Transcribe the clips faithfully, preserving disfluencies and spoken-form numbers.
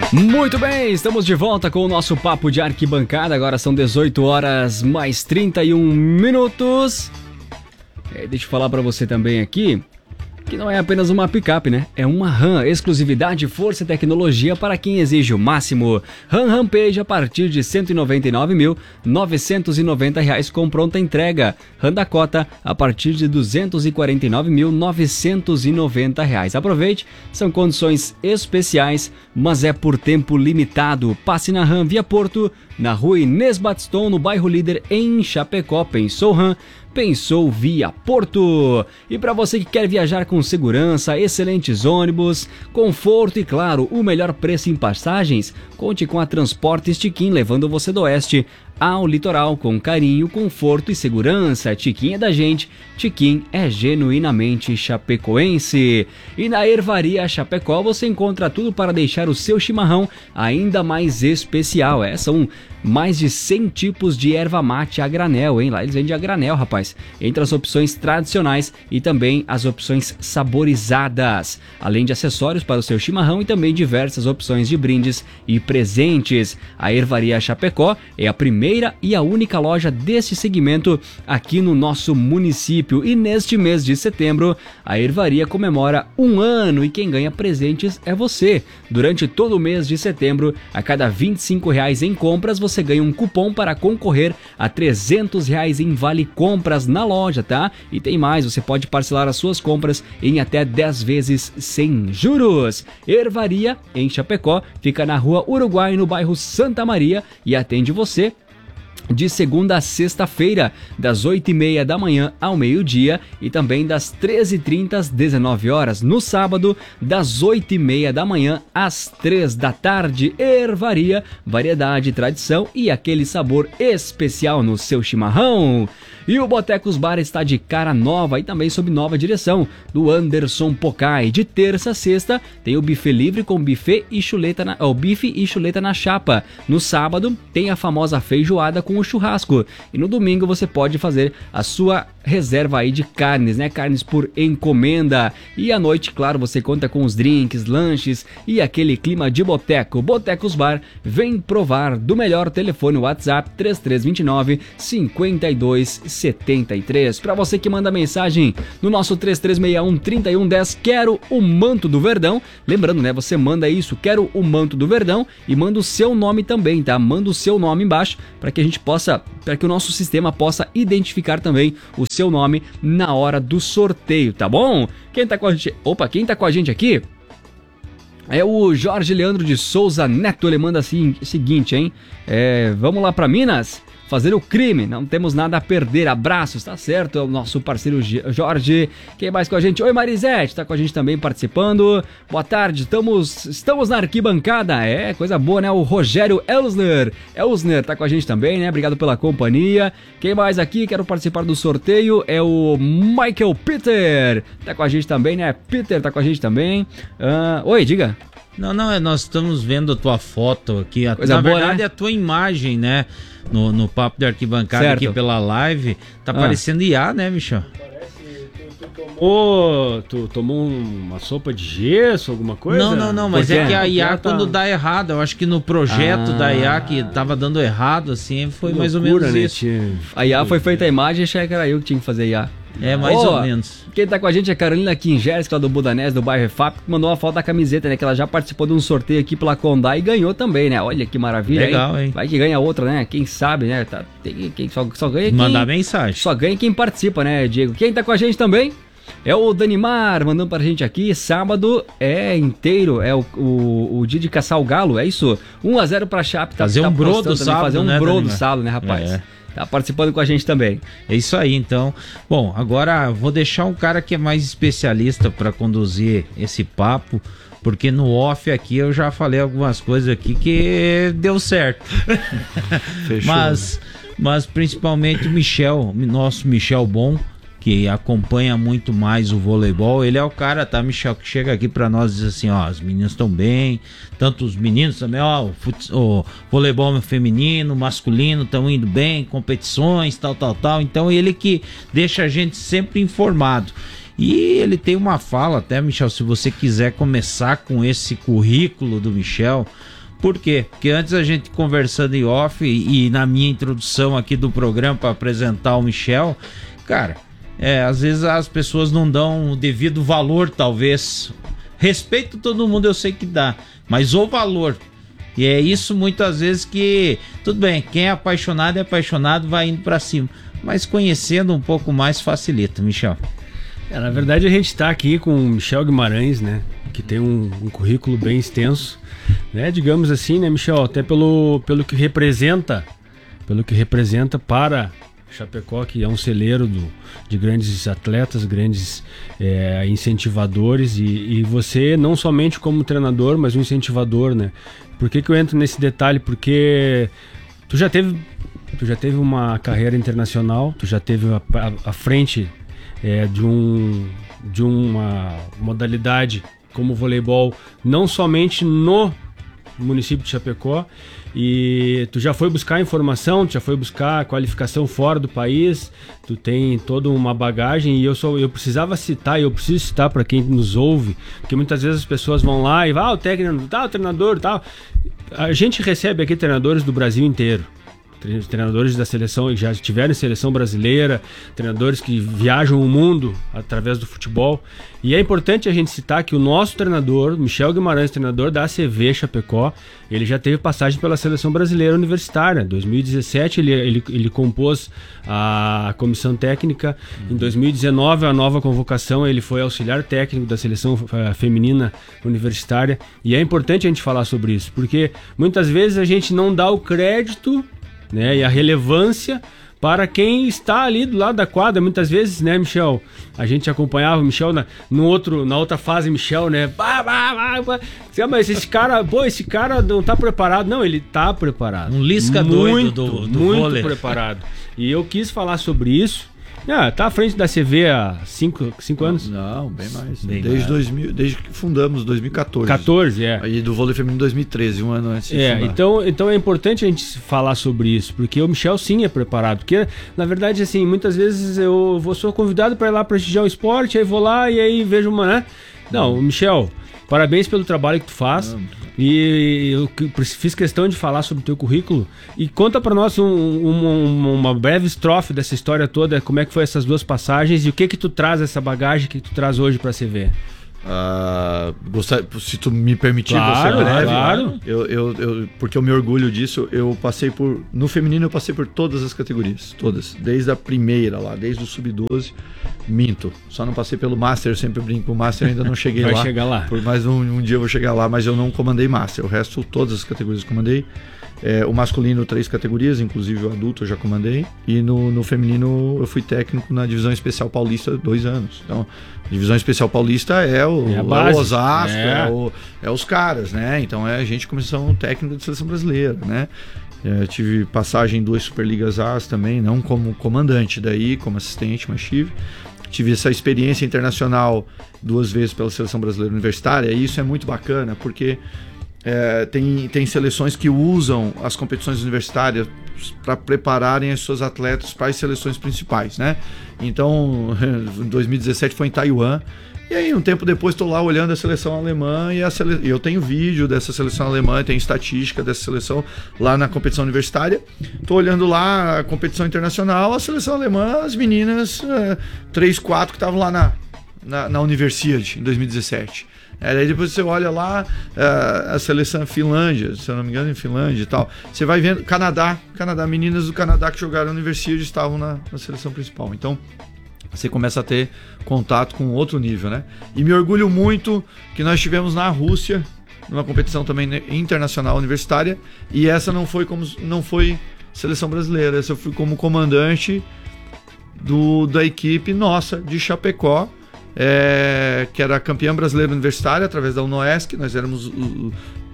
Muito bem, estamos de volta com o nosso papo de arquibancada. Agora são dezoito horas mais trinta e um minutos. É, deixa eu falar para você também aqui que não é apenas uma picape, né? É uma RAM, exclusividade, força e tecnologia para quem exige o máximo. RAM Rampage a partir de cento e noventa e nove mil novecentos e noventa reais com pronta entrega. RAM Dakota a partir de duzentos e quarenta e nove mil novecentos e noventa reais. Aproveite, são condições especiais, mas é por tempo limitado. Passe na RAM Via Porto, na rua Inês Batistão, no bairro Líder, em Chapecó. Pensou RAM? Pensou Via Porto. E para você que quer viajar com segurança, excelentes ônibus, conforto e, claro, o melhor preço em passagens, conte com a Transportes Tiquim, levando você do oeste ao litoral com carinho, conforto e segurança. Tiquim é da gente, Tiquim é genuinamente chapecoense. E na Ervaria Chapecó você encontra tudo para deixar o seu chimarrão ainda mais especial. É, são mais de cem tipos de erva mate a granel, hein? Lá eles vendem a granel, rapaz. Entre as opções tradicionais e também as opções saborizadas. Além de acessórios para o seu chimarrão e também diversas opções de brindes e presentes. A Ervaria Chapecó é a primeira e a única loja desse segmento aqui no nosso município. E neste mês de setembro, a Ervaria comemora um ano e quem ganha presentes é você. Durante todo o mês de setembro, a cada vinte e cinco reais em compras, você ganha um cupom para concorrer a trezentos reais em vale compras na loja, tá? E tem mais, você pode parcelar as suas compras em até dez vezes sem juros. Ervaria, em Chapecó, fica na rua Uruguai, no bairro Santa Maria, e atende você de segunda a sexta-feira, das oito e meia da manhã ao meio-dia e também das treze e trinta às dezenove horas. No sábado, das oito e meia da manhã às três da tarde. Ervaria, variedade, tradição e aquele sabor especial no seu chimarrão. E o Botecos Bar está de cara nova e também sob nova direção do Anderson Pocai. De terça a sexta tem o buffet livre com buffet e chuleta na, oh, bife e chuleta na chapa. No sábado tem a famosa feijoada com o churrasco. E no domingo você pode fazer a sua reserva aí de carnes, né? Carnes por encomenda. E à noite, claro, você conta com os drinks, lanches e aquele clima de boteco. Botecos Bar, vem provar do melhor. Telefone WhatsApp três três dois nove, cinco dois sete três. Para você que manda mensagem no nosso três três seis um, três um um zero, quero o manto do Verdão. Lembrando, né? Você manda isso, quero o manto do Verdão, e manda o seu nome também, tá? Manda o seu nome embaixo para que a gente possa, para que o nosso sistema possa identificar também o seu nome na hora do sorteio, tá bom? Quem tá com a gente? Opa, quem tá com a gente aqui é o Jorge Leandro de Souza Neto. Ele manda assim, o seguinte, hein? É, vamos lá para Minas fazer o crime, não temos nada a perder. Abraços, tá certo? É o nosso parceiro Jorge. Quem mais com a gente? Oi, Marisete, tá com a gente também participando. Boa tarde, estamos, estamos na arquibancada. É, coisa boa, né? O Rogério Elsner. Elsner tá com a gente também, né? Obrigado pela companhia. Quem mais aqui? Quero participar do sorteio. É o Michael Peter. Tá com a gente também, né? Peter tá com a gente também. Uh, oi, diga. Não, não, nós estamos vendo a tua foto aqui. A, Coisa na boa, verdade, né? a tua imagem, né? No, no papo de arquibancada, certo, aqui pela live. Tá ah. parecendo I A, né, Michel? Parece. Tu, tu, tomou, tu tomou uma sopa de gesso, alguma coisa? Não, não, não. Mas é que a I A, quando tá... dá errado, eu acho que no projeto ah. da I A que tava dando errado, assim, foi loucura, mais ou menos né, isso. Tia? A I A foi feita a imagem e achei que era eu que tinha que fazer I A. É, mais oh, ou menos. Quem tá com a gente é a Carolina Quingeres, lá do Budanés, do bairro Refap, que mandou uma foto da camiseta, né? Que ela já participou de um sorteio aqui pela Condá e ganhou também, né? Olha que maravilha. Legal, hein? hein? Vai que ganha outra, né? Quem sabe, né? Tá, tem, quem só, só ganha quem... Mandar mensagem. Só ganha quem participa, né, Diego? Quem tá com a gente também é o Danimar, mandando pra gente aqui. Sábado é inteiro, é o, o, o dia de caçar o galo, é isso? um a zero pra Chape. Tá, fazer tá um brodo sábado, Fazer um né, brodo Danimar? sábado, né, rapaz? É. Tá participando com a gente também. É isso aí, então. Bom, agora vou deixar um cara que é mais especialista para conduzir esse papo, porque no off aqui eu já falei algumas coisas aqui que deu certo. Fechou. Mas, mas principalmente o Michel, nosso Michel Bom, que acompanha muito mais o voleibol. Ele é o cara, tá, Michel, que chega aqui pra nós e diz assim, ó, os meninos estão bem, tanto os meninos também, ó, o, fut, o voleibol feminino, masculino estão indo bem, competições, tal, tal, tal. Então ele que deixa a gente sempre informado. E ele tem uma fala até, Michel, se você quiser começar com esse currículo do Michel, Por quê? Porque antes a gente conversando em off e, e na minha introdução aqui do programa para apresentar o Michel, cara, é, às vezes as pessoas não dão o devido valor, talvez. Respeito todo mundo, eu sei que dá, mas o valor. E é isso muitas vezes que, tudo bem, quem é apaixonado é apaixonado, vai indo para cima. Mas conhecendo um pouco mais facilita, Michel. É, na verdade a gente está aqui com o Michel Guimarães, né? Que tem um, um currículo bem extenso, né? Digamos assim, né, Michel? Até pelo, pelo que representa, pelo que representa para Chapecó, que é um celeiro do, de grandes atletas, grandes é, incentivadores, e, e você não somente como treinador, mas um incentivador, né? Por que que eu entro nesse detalhe? Porque tu já teve, tu já teve uma carreira internacional, tu já teve a, a, a frente é, de, um, de uma modalidade como o voleibol, não somente no município de Chapecó, e tu já foi buscar informação, tu já foi buscar qualificação fora do país, tu tem toda uma bagagem, e eu só eu precisava citar, e eu preciso citar para quem nos ouve, porque muitas vezes as pessoas vão lá e vão, ah, o técnico, tá, o treinador, tal. A gente recebe aqui treinadores do Brasil inteiro. Treinadores da seleção, já estiveram em seleção brasileira, treinadores que viajam o mundo através do futebol. E é importante a gente citar que o nosso treinador, Michel Guimarães, treinador da A C V Chapecó, ele já teve passagem pela seleção brasileira universitária. Em dois mil e dezessete ele, ele, ele compôs a comissão técnica. Em dois mil e dezenove, a nova convocação, ele foi auxiliar técnico da seleção uh, feminina universitária. E é importante a gente falar sobre isso, porque muitas vezes a gente não dá o crédito, né, e a relevância para quem está ali do lado da quadra. Muitas vezes, né, Michel, a gente acompanhava o Michel na, no outro, na outra fase, Michel, né, bah, bah, bah, bah. Mas esse cara, pô, esse cara não tá preparado. Não, ele tá preparado. Um lisca muito, doido do, do muito vôlei. preparado. E eu quis falar sobre isso. Ah, tá à frente da C V há cinco anos? Não, bem mais. Bem desde, mais. dois mil, desde que fundamos, dois mil e catorze. catorze, é. E do vôlei feminino em dois mil e treze, um ano antes de É, fundar. então, então é importante a gente falar sobre isso, porque o Michel sim é preparado. Porque, na verdade, assim, muitas vezes eu vou, sou convidado para ir lá prestigiar o esporte, aí vou lá e aí vejo uma, né? Não, Michel, parabéns pelo trabalho que tu faz. Não. E eu fiz questão de falar sobre o teu currículo. E conta para nós um, um, uma breve estrofe dessa história toda, como é que foi essas duas passagens e o que que tu traz, essa bagagem que tu traz hoje para a C V. Uh, gostar, se tu me permitir, claro, você breve, claro. Eu, eu, eu, porque eu me orgulho disso. Eu passei por, no feminino eu passei por todas as categorias, todas, desde a primeira lá, desde o sub doze, minto, só não passei pelo Master. Eu sempre brinco, o Master ainda não cheguei Vai lá. chegar lá. Por mais um, um dia eu vou chegar lá, mas eu não comandei Master. O resto, todas as categorias eu comandei. É, o masculino, três categorias, inclusive o adulto eu já comandei. E no, no feminino eu fui técnico na divisão especial paulista dois anos. Então, a divisão especial paulista é o, é a base, é o Osasco, é. É, o, é os caras, né? Então é a gente comissão técnica de seleção brasileira, né? É, tive passagem em duas Superligas As também, não como comandante daí, como assistente, mas tive. Tive essa experiência internacional duas vezes pela seleção brasileira universitária, e isso é muito bacana, porque É, tem, tem seleções que usam as competições universitárias para prepararem as suas atletas para as seleções principais, né? Então, em dois mil e dezessete foi em Taiwan, e aí um tempo depois estou lá olhando a seleção alemã, e a sele... eu tenho vídeo dessa seleção alemã, tenho estatística dessa seleção lá na competição universitária. Estou olhando lá a competição internacional, a seleção alemã, as meninas, é, três, quatro que estavam lá na, na, na Universiade em dois mil e dezessete. É, daí depois você olha lá uh, a seleção Finlândia, se eu não me engano, em Finlândia e tal. Você vai vendo Canadá, Canadá, meninas do Canadá que jogaram na Universidade estavam na, na seleção principal. Então você começa a ter contato com outro nível, né? E me orgulho muito que nós tivemos na Rússia, numa competição também internacional universitária, e essa não foi como não foi seleção brasileira, essa eu fui como comandante do, da equipe nossa de Chapecó. É, que era campeã brasileira universitária através da UNOESC. Nós éramos, o, o,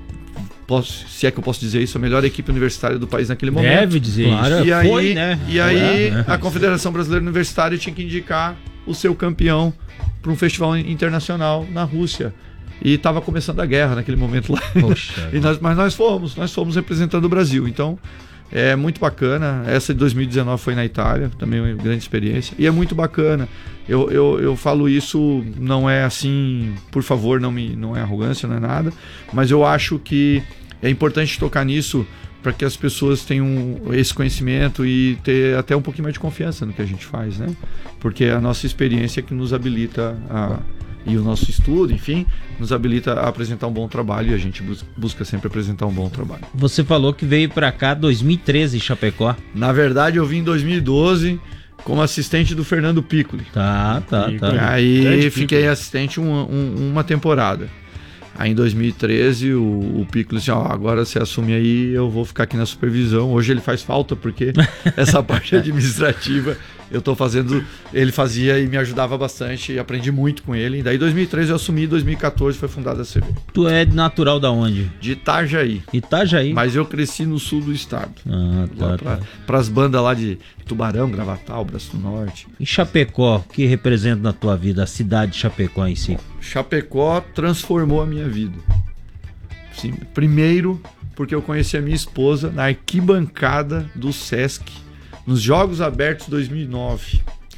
posso, se é que eu posso dizer isso, a melhor equipe universitária do país naquele momento. Deve dizer claro, isso. E aí, foi, né? E aí é, a Confederação Brasileira Universitária tinha que indicar o seu campeão para um festival internacional na Rússia. E estava começando a guerra naquele momento lá. Poxa, e nós, mas nós fomos, nós fomos representando o Brasil. Então é muito bacana. Essa de dois mil e dezenove foi na Itália, também uma grande experiência. E é muito bacana. Eu, eu, eu falo isso, não é assim, por favor, não, me, não é arrogância, não é nada, mas eu acho que é importante tocar nisso para que as pessoas tenham esse conhecimento e ter até um pouquinho mais de confiança no que a gente faz, né? Porque a nossa experiência é que nos habilita a, e o nosso estudo, enfim, nos habilita a apresentar um bom trabalho e a gente bus- busca sempre apresentar um bom trabalho. Você falou que veio para cá em dois mil e treze, Chapecó. Na verdade, eu vim em dois mil e doze como assistente do Fernando Piccoli. Tá, tá, tá. Aí Grande fiquei Piccoli. assistente uma, um, uma temporada. Aí em dois mil e treze o, o Piccoli disse, ó, agora você assume aí, eu vou ficar aqui na supervisão. Hoje ele faz falta porque essa parte administrativa eu tô fazendo, ele fazia e me ajudava bastante, e aprendi muito com ele. E daí em dois mil e treze eu assumi, em dois mil e quatorze foi fundada a C V. Tu é natural da onde? De Itajaí. Itajaí. Mas eu cresci no sul do estado. Ah, tá, Lá tá. pra, pras bandas lá de Tubarão, Gravatal, Braço do Norte. E Chapecó, o que representa na tua vida a cidade de Chapecó em si? Chapecó transformou a minha vida. Sim, primeiro, porque eu conheci a minha esposa na arquibancada do Sesc, nos Jogos Abertos dois mil e nove.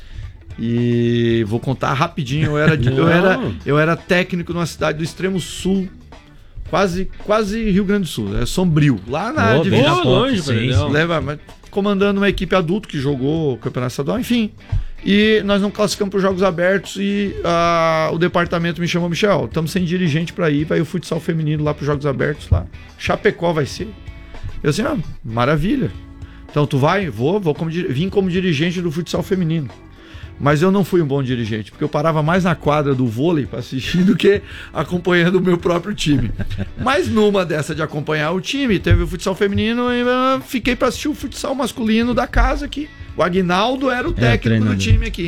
E vou contar rapidinho, eu era, de- eu era, eu era técnico numa cidade do extremo sul, quase, quase Rio Grande do Sul, é Sombrio, lá na Ô, bem divisa. na Pô, ponta, longe, sim, Pedrão. sim. Leva, mas comandando uma equipe adulto que jogou o campeonato estadual, enfim. E nós não classificamos para os Jogos Abertos e ah, o departamento me chamou, Michel, estamos sem dirigente para ir, vai o futsal feminino lá para os Jogos Abertos lá. Chapecó vai ser. Eu assim, ah, maravilha. Então tu vai? Vou, vou como, dir- vim como dirigente do futsal feminino. Mas eu não fui um bom dirigente, porque eu parava mais na quadra do vôlei para assistir do que acompanhando o meu próprio time. Mas numa dessa de acompanhar o time, teve o futsal feminino e uh, fiquei para assistir o futsal masculino da casa aqui. O Aguinaldo era o técnico treinador. do time aqui.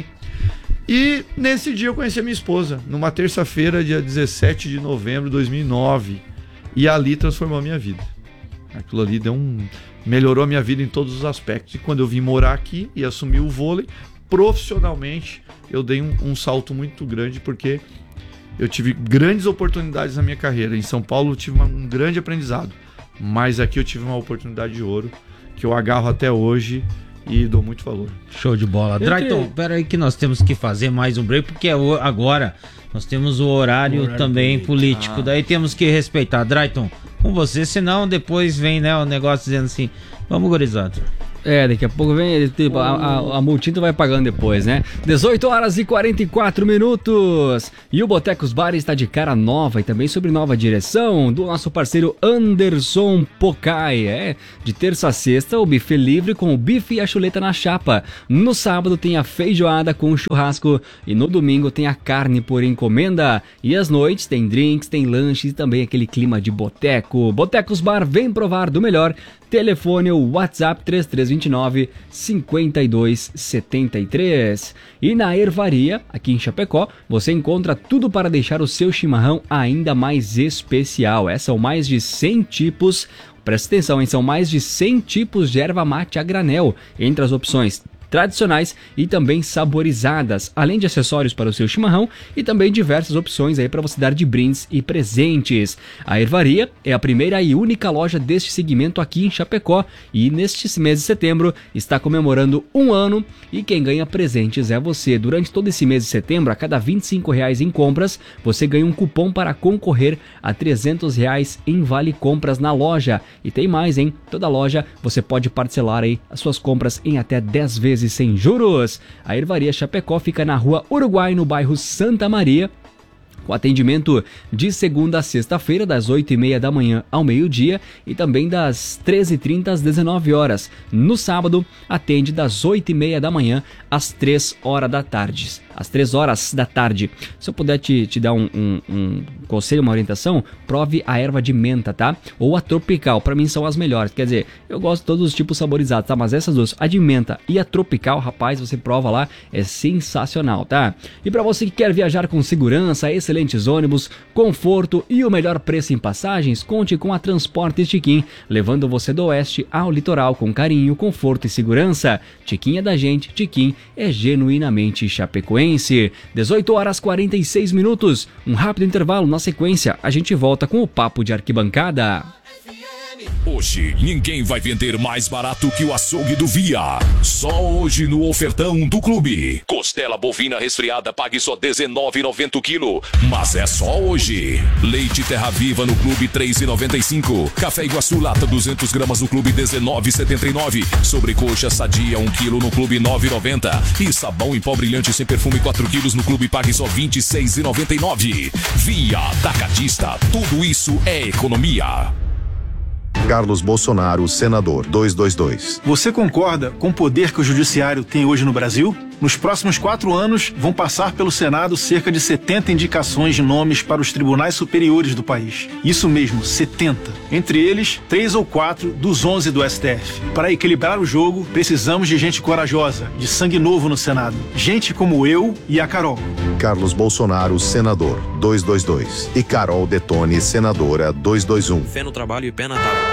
E nesse dia eu conheci a minha esposa, numa terça-feira, dia dezessete de novembro de dois mil e nove. E ali transformou a minha vida. Aquilo ali deu um... melhorou a minha vida em todos os aspectos. E quando eu vim morar aqui e assumi o vôlei, profissionalmente, eu dei um, um salto muito grande, porque eu tive grandes oportunidades na minha carreira. Em São Paulo eu tive uma- um grande aprendizado, mas aqui eu tive uma oportunidade de ouro que eu agarro até hoje e dou muito valor. Show de bola. Eu Drayton, tenho- pera aí que nós temos que fazer mais um break, porque é o- agora nós temos o horário, O horário também político. político. Ah. Daí temos que respeitar. Drayton, com você, senão depois vem, né, o negócio dizendo assim, vamos, gurizada. É, daqui a pouco vem, ele, tipo, a, a, a multinha tu vai pagando depois, né? dezoito horas e quarenta e quatro minutos. E o Botecos Bar está de cara nova e também sobre nova direção do nosso parceiro Anderson Pocai. É, de terça a sexta, o buffet livre com o bife e a chuleta na chapa. No sábado tem a feijoada com churrasco e no domingo tem a carne por encomenda. E às noites tem drinks, tem lanches e também aquele clima de boteco. Botecos Bar, vem provar do melhor. Telefone ou WhatsApp três três dois nove, cinco dois sete três. E na Ervaria, aqui em Chapecó, você encontra tudo para deixar o seu chimarrão ainda mais especial. É, são mais de cem tipos, presta atenção, hein? São mais de cem tipos de erva mate a granel, entre as opções tradicionais e também saborizadas, além de acessórios para o seu chimarrão e também diversas opções aí para você dar de brindes e presentes. A Ervaria é a primeira e única loja deste segmento aqui em Chapecó e neste mês de setembro está comemorando um ano e quem ganha presentes é você. Durante todo esse mês de setembro, a cada vinte e cinco reais em compras, você ganha um cupom para concorrer a trezentos reais em vale compras na loja. E tem mais, hein? Toda loja você pode parcelar aí as suas compras em até dez vezes sem juros. A Ervaria Chapecó fica na Rua Uruguai, no bairro Santa Maria, com atendimento de segunda a sexta-feira, das oito e meia da manhã ao meio-dia e também das treze e trinta às dezenove horas. No sábado, atende das oito e meia da manhã às três horas da tarde. Às três horas da tarde. Se eu puder te, te dar um, um, um conselho, uma orientação, prove a erva de menta, tá? Ou a tropical, pra mim são as melhores. Quer dizer, eu gosto de todos os tipos saborizados, tá? Mas essas duas, a de menta e a tropical, rapaz, você prova lá, é sensacional, tá? E pra você que quer viajar com segurança, excelentes ônibus, conforto e o melhor preço em passagens, conte com a Transportes Tiquim, levando você do oeste ao litoral com carinho, conforto e segurança. Tiquim é da gente, Tiquim é genuinamente chapecoense. dezoito horas e quarenta e seis minutos, um rápido intervalo. Na sequência, a gente volta com o Papo de Arquibancada. F M Hoje, ninguém vai vender mais barato que o açougue do Via. Só hoje no ofertão do clube. Costela bovina resfriada pague só dezenove reais e noventa centavos o quilo. Mas é só hoje. Leite Terra Viva no clube três reais e noventa e cinco centavos. Café Iguaçu Lata duzentas gramas no clube dezenove reais e setenta e nove centavos. Sobrecoxa Sadia um quilo no clube nove reais e noventa centavos. E sabão em pó brilhante sem perfume quatro quilos no clube pague só vinte e seis reais e noventa e nove centavos. Via Atacadista. Tudo isso é economia. Carlos Bolsonaro, senador, duzentos e vinte e dois. Você concorda com o poder que o judiciário tem hoje no Brasil? Nos próximos quatro anos, vão passar pelo Senado cerca de setenta indicações de nomes para os tribunais superiores do país. Isso mesmo, setenta. Entre eles, três ou quatro dos onze do S T F. Para equilibrar o jogo, precisamos de gente corajosa, de sangue novo no Senado. Gente como eu e a Carol. Carlos Bolsonaro, senador, duzentos e vinte e dois. E Carol Detone, senadora, duzentos e vinte e um. Fé no trabalho e pé na tábua.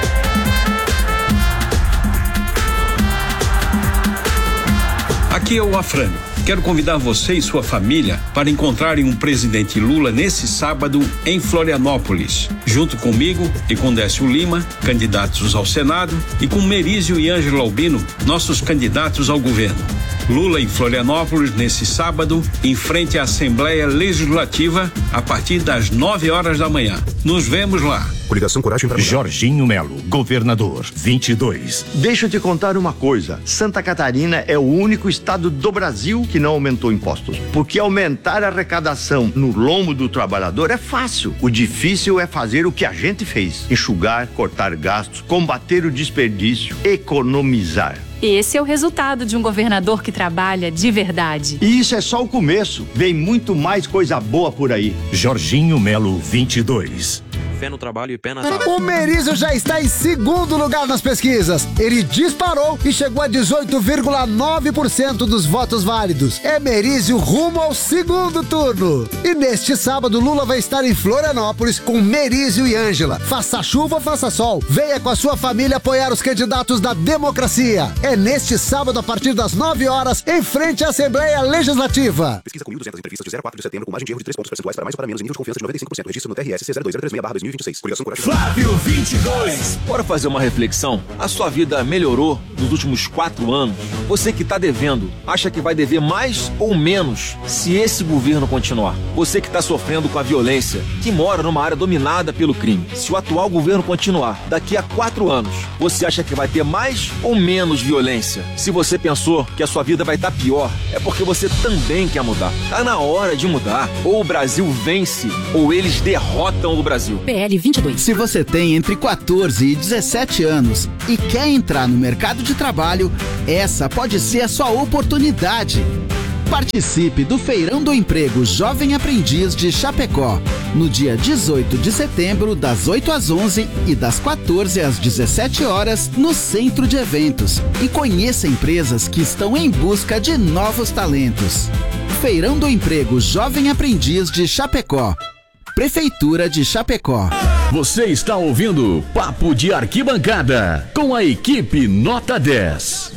Aqui é o Afrânio. Quero convidar você e sua família para encontrarem o presidente Lula nesse sábado em Florianópolis, junto comigo e com Décio Lima, candidatos ao Senado, e com Merizio e Ângelo Albino, nossos candidatos ao governo. Lula em Florianópolis nesse sábado, em frente à Assembleia Legislativa, a partir das nove horas da manhã. Nos vemos lá. Coligação Coragem para Jorginho Melo, governador, vinte e dois. Deixa eu te contar uma coisa. Santa Catarina é o único estado do Brasil que não aumentou impostos. Porque aumentar a arrecadação no lombo do trabalhador é fácil. O difícil é fazer o que a gente fez. Enxugar, cortar gastos, combater o desperdício, economizar. Esse é o resultado de um governador que trabalha de verdade. E isso é só o começo. Vem muito mais coisa boa por aí. Jorginho Melo, vinte e dois. Fé no trabalho e pé na tábua. O Merizio já está em segundo lugar nas pesquisas. Ele disparou e chegou a dezoito vírgula nove por cento dos votos válidos. É Merizio rumo ao segundo turno. E neste sábado, Lula vai estar em Florianópolis com Merizio e Ângela. Faça chuva, faça sol. Venha com a sua família apoiar os candidatos da democracia. É neste sábado, a partir das nove horas, em frente à Assembleia Legislativa. Pesquisa com mil e duzentas entrevistas de zero a quatro de setembro, com margem de erro de três pontos percentuais para mais ou para menos, nível de confiança de noventa e cinco por cento. Registro no T R S C zero dois zero três seis barra dois mil e vinte e seis. Coligação Coragem. Flávio vinte e dois. Bora fazer uma reflexão? A sua vida melhorou nos últimos quatro anos? Você que está devendo, acha que vai dever mais ou menos se esse governo continuar? Você que está sofrendo com a violência, que mora numa área dominada pelo crime, se o atual governo continuar, daqui a quatro anos, você acha que vai ter mais ou menos violência? Se você pensou que a sua vida vai estar pior, é porque você também quer mudar. Tá na hora de mudar. Ou o Brasil vence, ou eles derrotam o Brasil. P L vinte e dois. Se você tem entre quatorze e dezessete anos e quer entrar no mercado de trabalho, essa pode ser a sua oportunidade. Participe do Feirão do Emprego Jovem Aprendiz de Chapecó, no dia dezoito de setembro, das oito às onze e das quatorze às dezessete horas, no Centro de Eventos. E conheça empresas que estão em busca de novos talentos. Feirão do Emprego Jovem Aprendiz de Chapecó. Prefeitura de Chapecó. Você está ouvindo Papo de Arquibancada, com a equipe Nota dez.